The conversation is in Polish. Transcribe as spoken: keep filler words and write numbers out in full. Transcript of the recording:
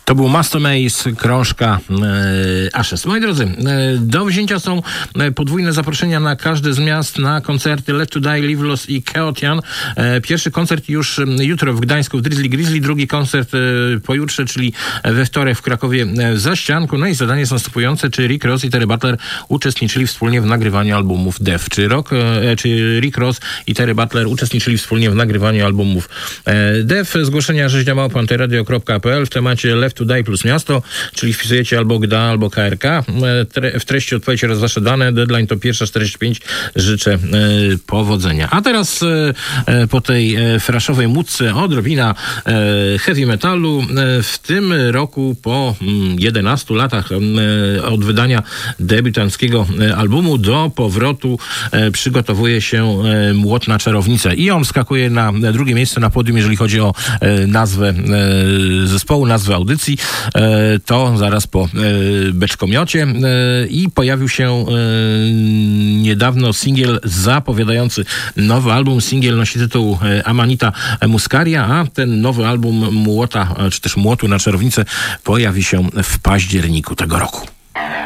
To był Master Maze, krążka e, Ashes. Moi drodzy, e, do wzięcia są e, podwójne zaproszenia na każde z miast na koncerty Left to Die, Live Lost i Chaotian. E, pierwszy koncert już jutro w Gdańsku w Drizzly Grizzly, drugi koncert e, pojutrze, czyli we wtorek w Krakowie e, w Zaścianku. No i zadanie jest następujące, czy Rick Ross i Terry Butler uczestniczyli wspólnie w nagrywaniu albumów Def. Czy, rock, e, czy Rick Ross i Terry Butler uczestniczyli wspólnie w nagrywaniu albumów e, Def. Zgłoszenia rzeźnia małpa antyradio kropka p l w temacie Left to Die plus miasto, czyli wpisujecie albo Gda, albo K R K. W treści odpowiedź oraz wasze dane. Deadline to pierwsza czterdzieści pięć. Życzę e, powodzenia. A teraz e, po tej e, fraszowej młódce odrobina e, heavy metalu. E, w tym roku po mm, jedenastu latach e, od wydania debiutanckiego e, albumu do powrotu e, przygotowuje się e, Młot na czarownicę. I on skakuje na drugie miejsce na podium, jeżeli chodzi o e, nazwę e, zespołu, nazwę audycji. E, to zaraz po e, Beczkomiocie e, i pojawił się e, niedawno singiel zapowiadający nowy album. Singiel nosi tytuł e, Amanita Muscaria, a ten nowy album Młota, czy też Młotu na czarownicę pojawi się w październiku tego roku.